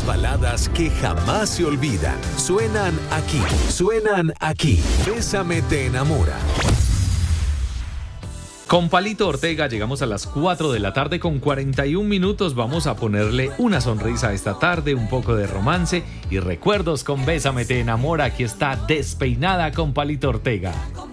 Las baladas que jamás se olvidan suenan aquí. Suenan aquí. Bésame te enamora. Con Palito Ortega llegamos a las 4 de la tarde con 41 minutos. Vamos a ponerle una sonrisa a esta tarde, un poco de romance y recuerdos con Bésame te enamora. Aquí está Despeinada con Palito Ortega.